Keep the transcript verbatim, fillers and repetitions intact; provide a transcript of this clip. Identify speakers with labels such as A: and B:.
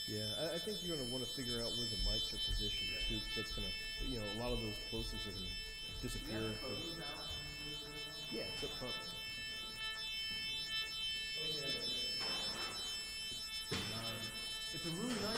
A: Yeah, I, I think you're going to want to figure out where the mics are positioned too, because that's going to, you know, a lot of those closes are going to disappear. Yeah, it's up front. Um, it's a really nice